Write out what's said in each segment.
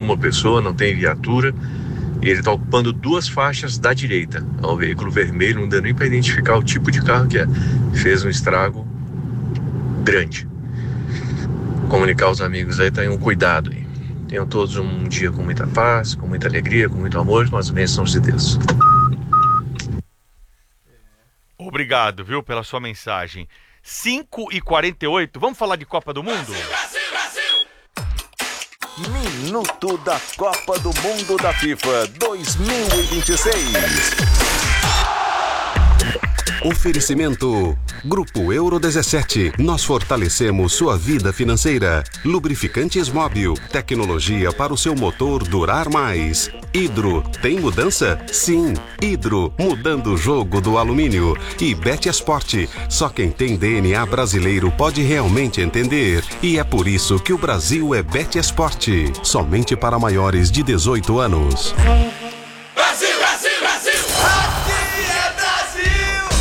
uma pessoa, não tem viatura, e ele está ocupando 2 faixas da direita. É um veículo vermelho, não deu nem para identificar o tipo de carro que é. Fez um estrago grande. Comunicar aos amigos aí, tenham cuidado aí. Tenham todos um dia com muita paz, com muita alegria, com muito amor, com as bênçãos de Deus. Obrigado, viu, pela sua mensagem. 5h48, vamos falar de Copa do Mundo? Minuto da Copa do Mundo da FIFA 2026. Oferecimento Grupo Euro 17. Nós fortalecemos sua vida financeira. Lubrificantes Móbil. Tecnologia para o seu motor durar mais. Hidro. Tem mudança? Sim. Hidro. Mudando o jogo do alumínio. E Betesport. Só quem tem DNA brasileiro pode realmente entender. E é por isso que o Brasil é Betesport. Somente para maiores de 18 anos. Brasil, Brasil, Brasil! Aqui é Brasil!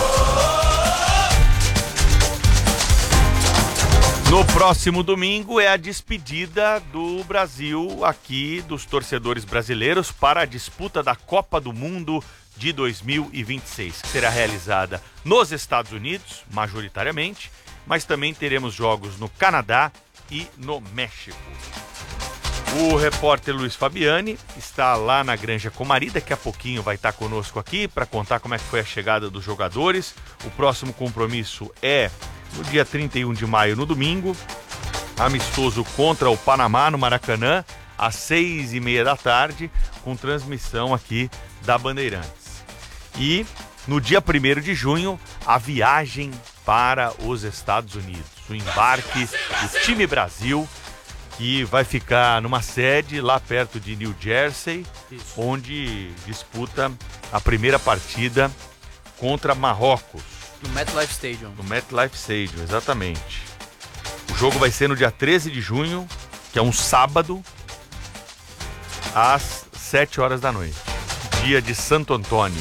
No próximo domingo é a despedida do Brasil aqui, dos torcedores brasileiros, para a disputa da Copa do Mundo de 2026, que será realizada nos Estados Unidos, majoritariamente, mas também teremos jogos no Canadá e no México. O repórter Luiz Fabiani está lá na Granja Comari, daqui a pouquinho vai estar conosco aqui para contar como é que foi a chegada dos jogadores. O próximo compromisso é no dia 31 de maio, no domingo, amistoso contra o Panamá no Maracanã, às 6h30 da tarde, com transmissão aqui da Bandeirantes. E no dia 1º de junho, a viagem para os Estados Unidos, o embarque do time Brasil, que vai ficar numa sede lá perto de New Jersey, onde disputa a primeira partida contra Marrocos. No MetLife Stadium. No MetLife Stadium, exatamente. O jogo vai ser no dia 13 de junho, que é um sábado, às 7 horas da noite. Dia de Santo Antônio.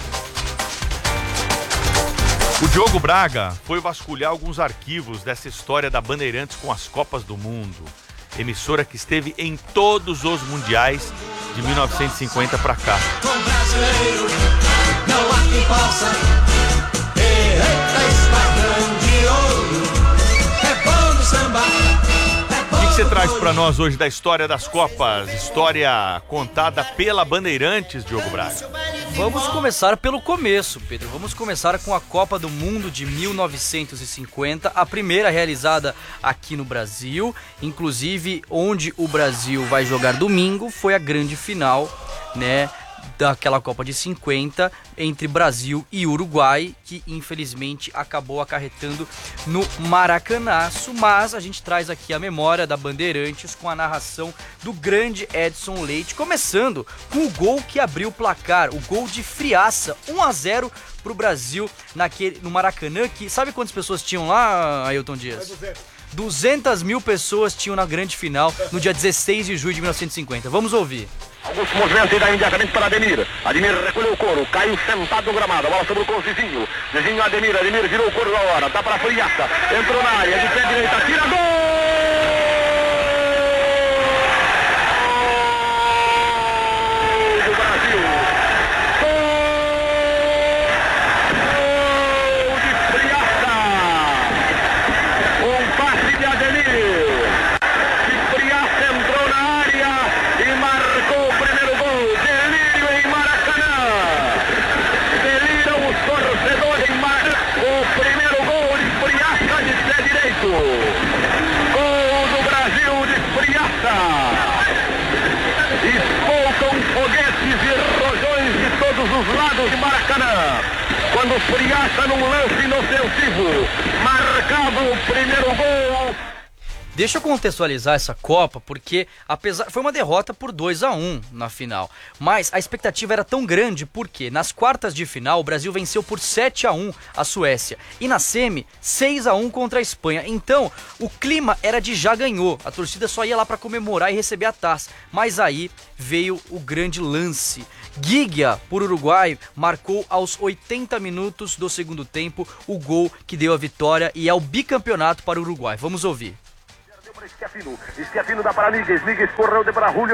O Diogo Braga foi vasculhar alguns arquivos dessa história da Bandeirantes com as Copas do Mundo. Emissora que esteve em todos os mundiais de 1950 para cá. Com brasileiro, não há quem possa. Eita, esquadrão de ouro, é bom no samba. O que você traz para nós hoje da história das Copas? História contada pela Bandeirantes, Diogo Braga. Vamos começar pelo começo, Pedro. Vamos começar com a Copa do Mundo de 1950, a primeira realizada aqui no Brasil, inclusive onde o Brasil vai jogar domingo, foi a grande final, né, daquela Copa de 50 entre Brasil e Uruguai, que infelizmente acabou acarretando no Maracanaço, mas a gente traz aqui a memória da Bandeirantes com a narração do grande Edson Leite, começando com o gol que abriu o placar, o gol de Friaça, 1-0 pro Brasil no Maracanã, que sabe quantas pessoas tinham lá, Ailton Dias? 200 mil pessoas tinham na grande final no dia 16 de julho de 1950. Vamos ouvir. Augusto movimenta e dá imediatamente para Ademir. Ademir recolheu o couro, caiu sentado no gramado. A bola sobrou com o Zizinho. Zizinho, Ademir virou o couro da hora. Dá para a Friaça. Entrou na área, de pé direita, tira gol! Dos lados de Maracanã, quando Friaça num lance inofensivo, marcado o primeiro gol. Deixa eu contextualizar essa Copa, porque foi uma derrota por 2-1 na final, mas a expectativa era tão grande porque nas quartas de final o Brasil venceu por 7-1 a Suécia e na semi 6-1 contra a Espanha, então o clima era de já ganhou, a torcida só ia lá para comemorar e receber a taça, mas aí veio o grande lance. Giglia, por Uruguai, marcou aos 80 minutos do segundo tempo o gol que deu a vitória e é o bicampeonato para o Uruguai. Vamos ouvir. Schiaffino dá para Níguez correu de para Julio.